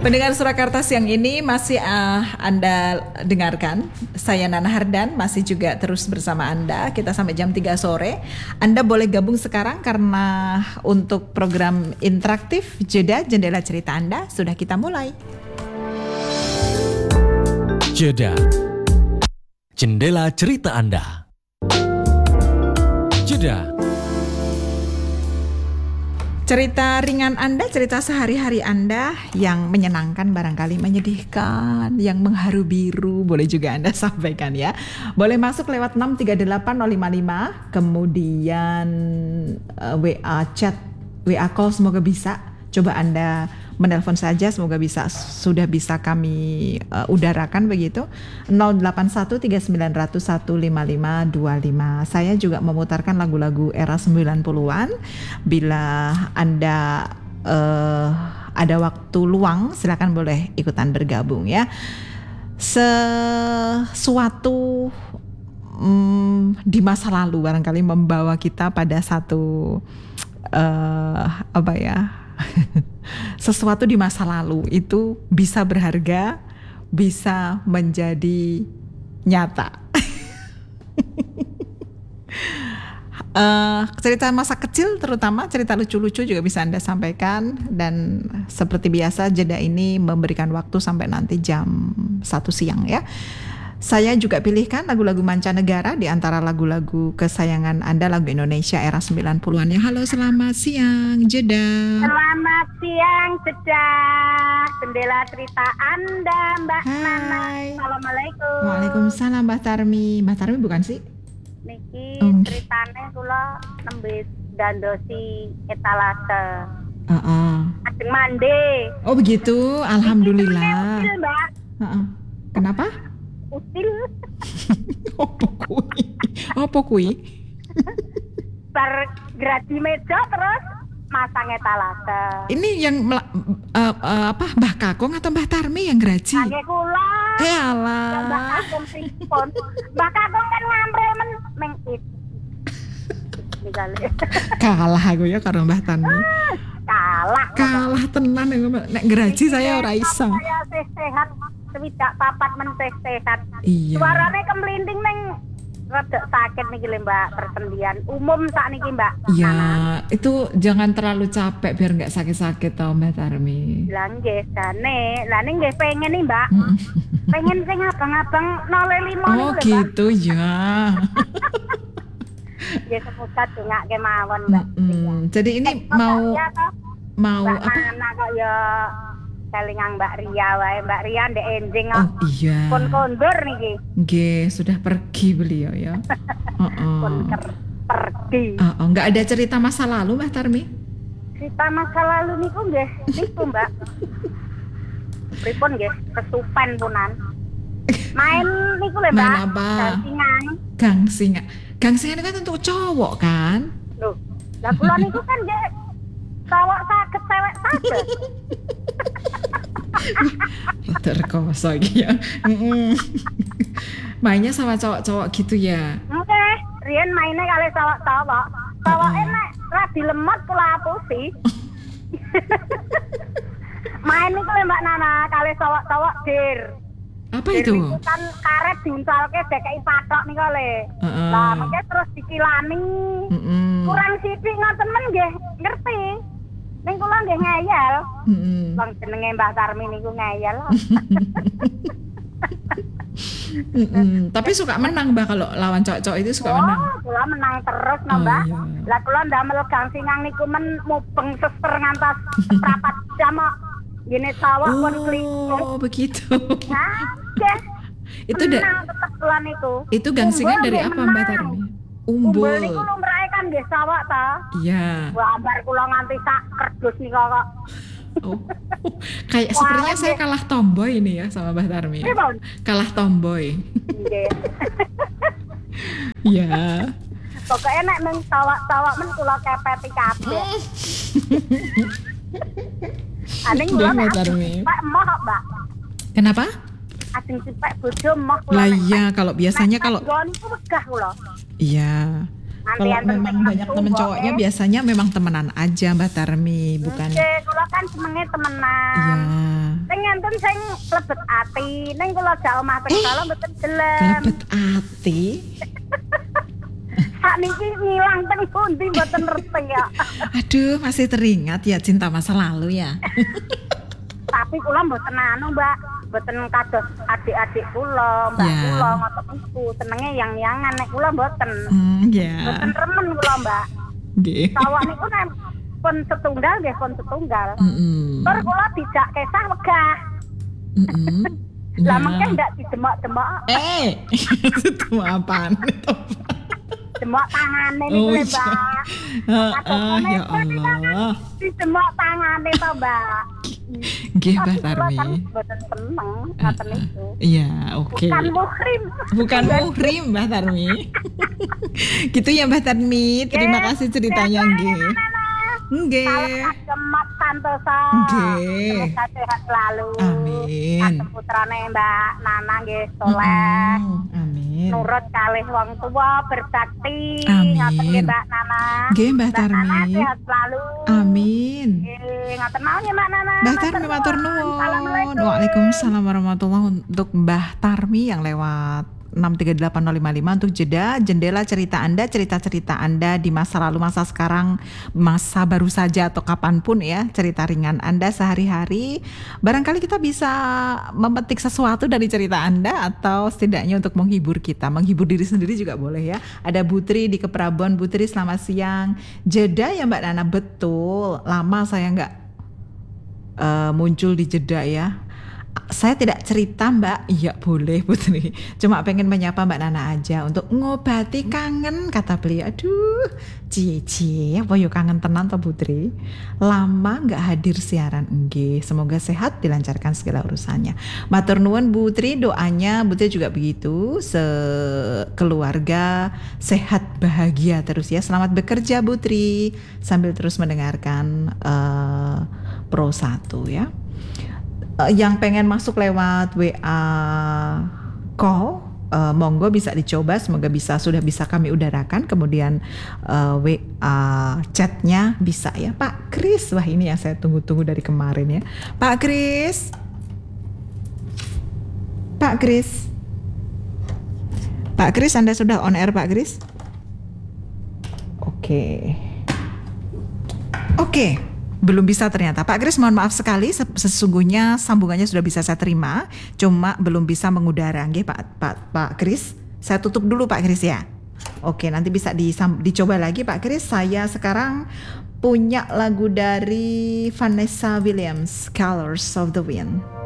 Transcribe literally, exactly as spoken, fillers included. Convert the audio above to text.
Pendengar Surakarta siang ini masih uh, Anda dengarkan. Saya Nana Hardan masih juga terus bersama Anda. Kita sampai jam tiga sore. Anda boleh gabung sekarang karena untuk program interaktif Jeda Jendela Cerita Anda sudah kita mulai. Jeda Jendela Cerita Anda. Jeda. Cerita ringan Anda, cerita sehari-hari Anda yang menyenangkan, barangkali menyedihkan, yang mengharu biru, boleh juga Anda sampaikan ya. Boleh masuk lewat enam tiga delapan nol lima lima, kemudian uh, W A chat, W A call semoga bisa. Coba Anda menelpon saja, semoga bisa sudah bisa kami uh, udarakan begitu. nol delapan satu tiga sembilan nol satu lima lima dua lima. Saya juga memutarkan lagu-lagu era sembilan puluhan. Bila Anda uh, ada waktu luang, silakan boleh ikutan bergabung ya. Sesuatu um, di masa lalu barangkali membawa kita pada satu uh, apa ya? Sesuatu di masa lalu itu bisa berharga, bisa menjadi nyata. uh, cerita masa kecil terutama cerita lucu-lucu juga bisa Anda sampaikan. Dan seperti biasa jeda ini memberikan waktu sampai nanti jam satu siang ya. Saya juga pilihkan lagu-lagu mancanegara di antara lagu-lagu kesayangan Anda, lagu Indonesia era sembilan puluhan ya. Halo, selamat siang Jeda. Selamat siang Jeda, Jendela Cerita Anda Mbak Hai. Nana. Assalamualaikum. Waalaikumsalam Mbak Tarmi. Mbak Tarmi bukan sih? Niki Oh. ceritane kula nembis dandosi etalase. Heeh. Ajeng mande. Oh begitu, alhamdulillah. Iki usil, Mbak. Heeh. Kenapa? Usil. Apa kui? Apa kui? Bar gradi meja terus masang etalase. Ini yang mela- uh, uh, apa Mbah Kakung atau Mbah Tarmi yang geraji? Kangge kula. Eh Mbak alah. Kakung pripun? Mbak Kakung kan ngambil men meng it. Digale. Kalah aku ya karo Mbah Tarmi. Kalah. Kalah tenan ya, nek geraji saya ora iso. Saya sehat, sewidak papat men sehat. Iya. Suarane kemlinting neng rada sakit niki lho Mbak, persendian umum sakniki Mbak. Ya, itu jangan terlalu capek biar nggak sakit-sakit tau Mbak Tarmi. Lah nggih jane, lah ning nggih pengen nih Mbak. Pengen sing abang-abang nol lima Oh niku lho Mbak. gitu ya. Nggih semoga dongake mawon Mbak. Mm-mm. Jadi ini Eh, kok mau Mbak Ria toh? mau Mbak apa? Nana kok ya kelingan Mbak Ria wae. Mbak Ria ndek enjing Oh kok. iya. Pun kondur niki. Nggih, sudah pergi beliau ya. Heeh. Pun ker- pergi. Oh, oh, nggak ada cerita masa lalu Mbak Tarmi? Cerita masa lalu niku nggih niku Mbak. Pripun nggih kesupen punan. Main niku lho Mbak. Main apa? Gantingan. Gang Singa. Gang Singa itu kan untuk cowok kan? Loh, lah kula niku kan nggih cowok saged cewek saged. Rada rekoso iki ya. Mm-mm. Mainnya sama cowok-cowok gitu ya. Oke, riyen mainnya kali cowok-cowok. Cowok enek ra dilemot kula apusi. Main niku lho Mbak Nana kali cowok-cowok dir. Apa Dir itu? niku kan karet diuncalke dekeki patok niku le. Heeh. Lah mengke terus dikilani. Mm-mm. Kurang sithik ngoten men nggih ngerti. Ning kula nggih ngeyel. Mm-mm. Wong jenenge Mbah Tarmi niku ngeyel. Mm-mm. Tapi suka menang Mbak kalau lawan cowok-cowok itu suka menang. Oh, kula menang terus no, Oh, Mbak. iya. Lah kula ndamel Gang Singang niku men mubeng seser ngantos seprapat jam kok. Gini cowok pun klingkung. Oh, begitu. Nah, nggih. Itu da- menang tetep kula niku. Itu Gang Singa Umbul dari nggih apa menang. Mbak Tarmi? Umbul Umbul. niku lumrahe kan nggih cowok ta. Iya. Wah, ambar kula nganti sak kerdus niku kok. Oh. Kayak sepertinya saya kalah tomboy ini ya sama Mbak Tarmi. Pripun? Kalah tomboy. Nggih. Iya. Pokoke nek nang cowok-cowok men kula kepeti kabeh. Aning Udah, kula Mbak nek Tarmi. Pak emoh kok, Mbak. Kenapa? Asing cipek bojo emoh kula. Lah nek iya, kalau biasanya kalau Gon iku wegah kula. iya. Kalau memang banyak temen cowoknya biasanya memang temenan aja Mbak Tarmi, bukan. Oke, kula kan senenge temenan. Iya. Sing enten sing lebet ati, ning kula jak omah ping kala mboten gelem. Kelebet ati. Sakniki ngilang teng pundi mboten ngerti ya. Aduh, masih teringat ya cinta masa lalu ya. Tapi kula mboten anu, Mbak. Mboten kados adik-adik kula, Mbak Ya. kula ngoten niku. Senenge yang-yangan nek kula mboten. Hmm, ya. Mboten remen kula, Mbak. Nggih. Sawak niku nek pun setunggal nggih pun setunggal. Mm-mm. Terus kula dijak kesah wegah. Mm-mm. Lah Ya. mengke ndak didemak-demak, Eh, itu apaan? demak tangane niku Oh, lho, iya. Mbak. Ah, ya Allah. Didemak tangane to, Mbak. Nggih, Mbak Tapi kula Tarmi. kan mboten seneng ngoten niku. Iya, oke. Bukan muhrim. Bukan muhrim, Mbak Tarmi. Gitu ya, Mbak Tarmi. Terima Nggih, kasih ceritanya, sehat, nggih. Nggih. Salam Kemat Santosa. Nggih. Semoga sehat selalu. Amin. Kagem putrane Mbak Nana nggih soleh. Mm-mm. Amin. Nurut kalih wong tua berbakti. Amin. Ngoten nggih Mbak Nana. Nggih, Mbak Mbak Nana Tarmi. sehat selalu. Amin. Nggih, ngoten mawon ya Mbak Nana. Mbah Tarmi matur nuwun. Waalaikumsalam warahmatullahi untuk Mbah Tarmi yang lewat enam tiga delapan nol lima lima untuk jeda jendela cerita Anda, cerita-cerita Anda di masa lalu, masa sekarang, masa baru saja atau kapanpun ya, cerita ringan Anda sehari-hari. Barangkali kita bisa memetik sesuatu dari cerita Anda atau setidaknya untuk menghibur kita, menghibur diri sendiri juga boleh ya. Ada Butri di Keprabon. Butri selamat siang. Jeda ya Mbak Nana, betul. Lama saya nggak uh, muncul di jeda ya. Saya tidak cerita Mbak, iya boleh Putri. Cuma pengen menyapa Mbak Nana aja untuk ngobati kangen, kata beliau. Aduh, cie-cie, apa yuk kangen tenan toh Putri. Lama nggak hadir siaran, nggih. Semoga sehat, dilancarkan segala urusannya. Matur nuwun Putri, doanya Putri juga begitu. Sekeluarga sehat, bahagia terus ya. Selamat bekerja Putri, sambil terus mendengarkan uh, Pro satu ya. Uh, yang pengen masuk lewat W A call, uh, monggo bisa dicoba, semoga bisa sudah bisa kami udarakan. Kemudian uh, W A chatnya bisa ya Pak Kris. Wah ini yang saya tunggu-tunggu dari kemarin ya Pak Kris. Pak Kris. Pak Kris, Anda sudah on air Pak Kris? Oke. Oke. Belum bisa ternyata. Pak Kris, mohon maaf sekali, sesungguhnya sambungannya sudah bisa saya terima, cuma belum bisa mengudara. Nggih Pak Pak Pak Kris, saya tutup dulu Pak Kris ya. Oke, nanti bisa disam, dicoba lagi Pak Kris. Saya sekarang punya lagu dari Vanessa Williams, Colors of the Wind.